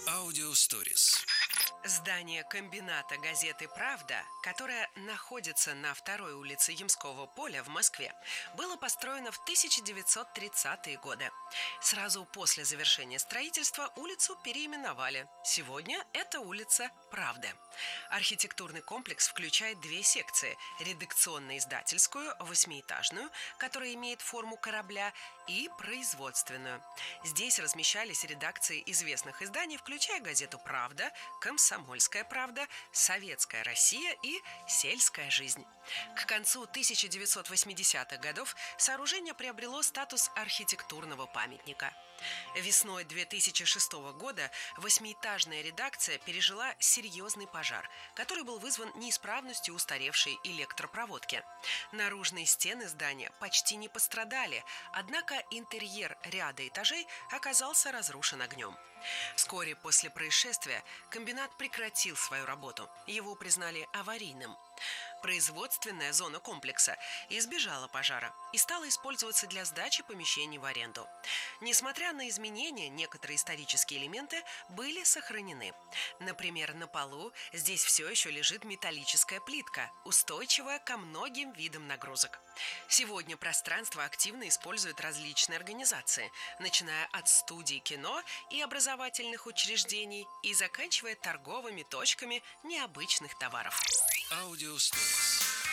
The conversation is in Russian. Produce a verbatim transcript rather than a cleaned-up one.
Аудиосторис. Здание комбината газеты «Правда», которое находится на второй улице Ямского поля в Москве, было построено в тысяча девятьсот тридцатые годы. Сразу после завершения строительства улицу переименовали. Сегодня это улица Правды. Архитектурный комплекс включает две секции – редакционно-издательскую, восьмиэтажную, которая имеет форму корабля, и производственную. Здесь размещались редакции известных изданий, включая газету «Правда», «Комсомольская правда», «Советская Россия» и «Сельская жизнь». К концу тысяча девятьсот восьмидесятых годов сооружение приобрело статус архитектурного памятника. Весной две тысячи шестого года восьмиэтажная редакция пережила серьезный пожар, который был вызван неисправностью устаревшей электропроводки. Наружные стены здания почти не пострадали, однако интерьер ряда этажей оказался разрушен огнем. Вскоре после происшествия комбинат прекратил свою работу. Его признали аварийным. Производственная зона комплекса избежала пожара и стала использоваться для сдачи помещений в аренду. Несмотря на изменения, некоторые исторические элементы были сохранены. Например, на полу здесь все еще лежит металлическая плитка, устойчивая ко многим видам нагрузок. Сегодня пространство активно используют различные организации, начиная от студий кино и образовательных учреждений и заканчивая торговыми точками необычных товаров. Аудиосторис.